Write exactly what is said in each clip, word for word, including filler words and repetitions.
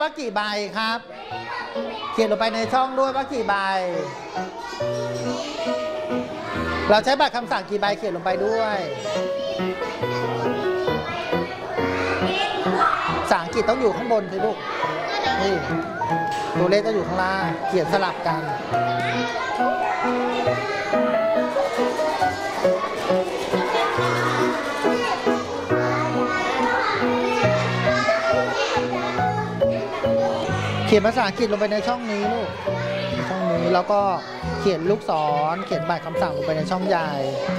ว่ากี่ใบครับเขียนลงไปในช่องด้วยว่ากี่ใบเราใช้บัตรคำสั่งกี่ใบเขียนลงไปด้วยภาษาอังกฤษต้องอยู่ข้างบนสิลูกนี่ตัวเลขก็อยู่ข้างล่างเขียนสลับกันเขียนภาษาอังกฤษลงไปในช่องนี้ลูกช่องนี้แล้วก็เขียนลูกศรเขียนบัตรคำสั่งลงไปในช่องใหญ่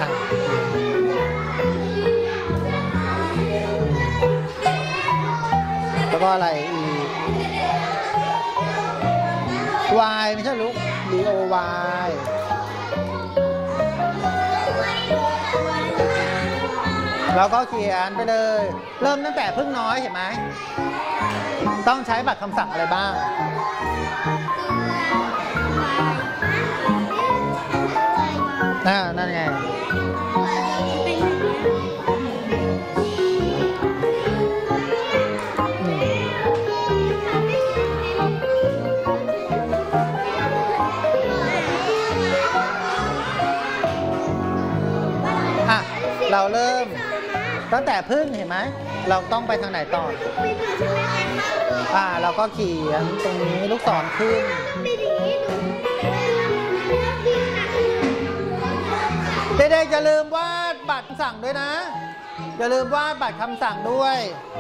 แล้วก็อะไรอีก y ไม่ใช่ลูก d o y แล้วก็เขียนไปเลยเริ่มตั้งแต่พึ่งน้อยเห็นไหมต้องใช้บัตรคำสั่งอะไรบ้างน่านั่นไงอ่ะเราเริ่มตั้งแต่พึ่งเห็นไหมเราต้องไปทางไหนต่ออ่าเราก็เขียนตรงนี้ลูกศรขึ้นเด็กๆอย่าลืมวาดบัตรสั่งด้วยนะอย่าลืมวาดบัตรคำสั่งด้วย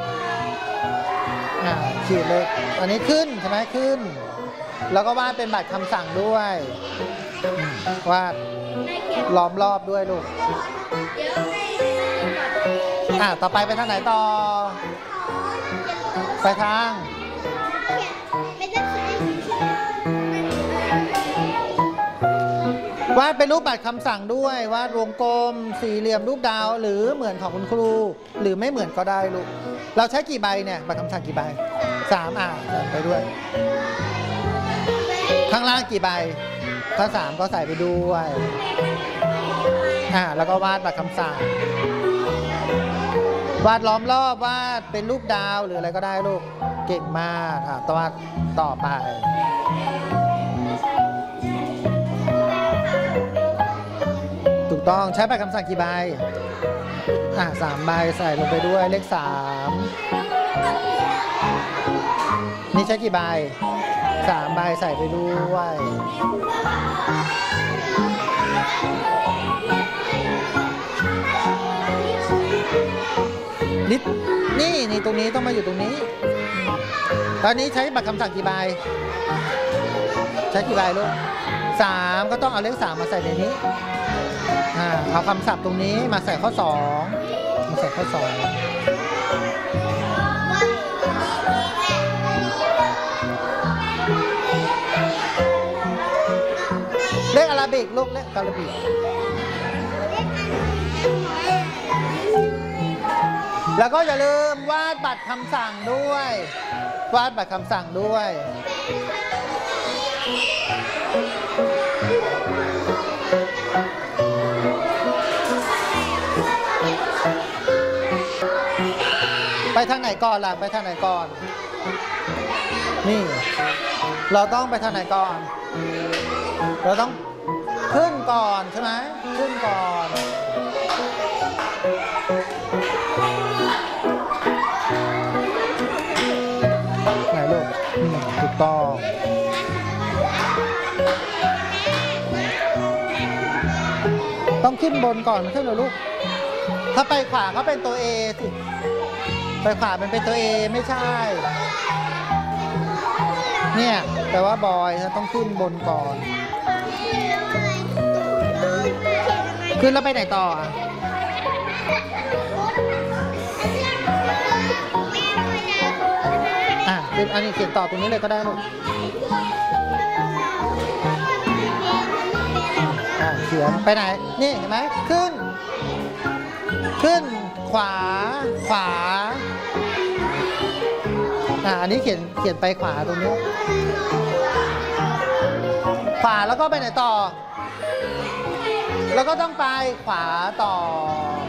อ่าขีดเลยอันนี้ขึ้นใช่ไหมขึ้นแล้วก็วาดเป็นบัตรคำสั่งด้วยวาดล้อมรอบด้วยลูกอ่าต่อไปไปทางไหนต่อไปทางวาดเป็นรูปบัตรคำสั่งด้วยวาดวงกลมสี่เหลี่ยมรูปดาวหรือเหมือนของคุณครูหรือไม่เหมือนก็ได้ลูกเราใช้กี่ใบเนี่ยบัตรคำสั่งกี่ใบสามอ่าไปด้วยข้างล่างกี่ใบข้างสามก็ใส่ไปด้วยอ่าแล้วก็วาดบัตรคำสั่งวาดล้อมรอบวาดเป็นรูปดาวหรืออะไรก็ได้ลูกเก่งมากอ่ะต่อต่อไปถูกต้องใช้บัตรคำสั่งกี่ใบอ่ะสามใบใส่ลงไปด้วยเลขสามนี่ใช้กี่ใบสามใบใส่ไปด้วยนิดนี่นี่ตรงนี้ต้องมาอยู่ตรงนี้ตอนนี้ใช้บัตรคำสั่งกี่ใบใช้กี่ใบลูกสามก็ต้องเอาเลขสามมาใส่ในนี้อ่าเอาคำศัพท์ตรงนี้มาใส่ข้อสองมาใส่ข้อสองเลขอาราบิกลูกเลขอาราบิกแล้วก็อย่าลืมวาดบัตรคำสั่งด้วยวาดบัตรคำสั่งด้วยไปทางไหนก่อนล่ะไปทางไหนก่อนนี่เราต้องไปทางไหนก่อนเราต้องขึ้นก่อนใช่ไหมขึ้นก่อนไหนลูกถูกต้องต้องขึ้นบนก่อนไม่ใช่เหรอลูกถ้าไปขวาเขาเป็นตัว A สิไปขวามันเป็นตัว A ไม่ใช่เนี่ยแต่ว่าบอยต้องขึ้นบนก่อนขึ้นแล้วไปไหนต่ออ่ะขึ้นอันนี้เขียนต่อตรงนี้เลยก็ได้ลูกอ่ะเขียนไปไหนนี่เห็นไหมขึ้นขึ้นขวาขวาอ่ะอันนี้เขียนเขียนไปขวาตรงนี้ขวาแล้วก็ไปไหนต่อแล้วก็ต้องไปขวาต่อ